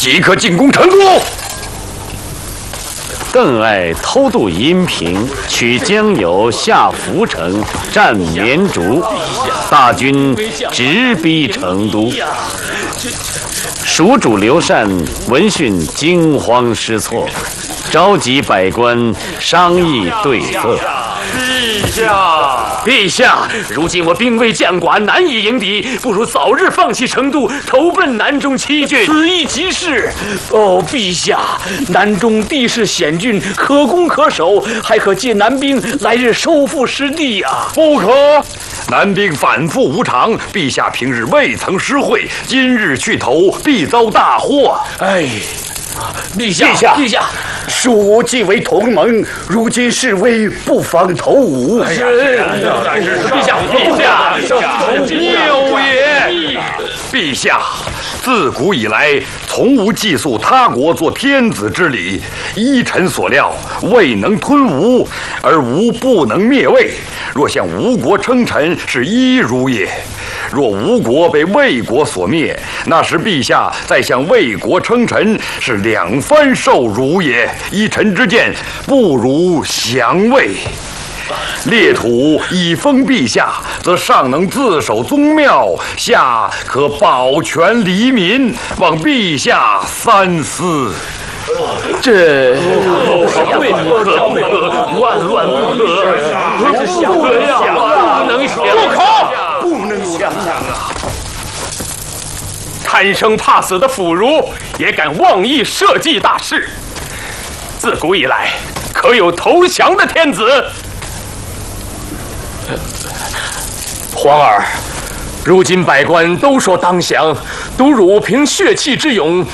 即刻进攻成都。 邓艾偷渡阴平，取江油下涪城，占绵竹，大军直逼成都。蜀主刘禅闻讯惊慌失措，召集百官商议对策。 陛下，如今我兵微将寡，难以迎敌，不如早日放弃成都，投奔南中7郡。此意极是。哦，陛下，南中地势险峻，可攻可守，还可借南兵来日收复失地啊！ 不可，南兵反复无常，陛下平日未曾施惠，今日去投，必遭大祸。 哎。陛下，蜀既为同盟，如今示威，不妨投吴。陛下， 谬也！陛下，自古以来从无寄宿他国做天子之礼。依臣所料，魏能吞吴，而吴不能灭魏。若向吴国称臣，是一如也；若吴国被魏国所灭，那时陛下再向魏国称臣，是两番受辱也。依臣之见，不如降魏。列土已封陛下，则上能自守宗庙，下可保全黎民，望陛下三思。 这万不可，不能想啊！贪生怕死的腐儒也敢妄议社稷大事，自古以来可有投降的天子？皇儿，如今百官都说当降，独汝凭血气之勇，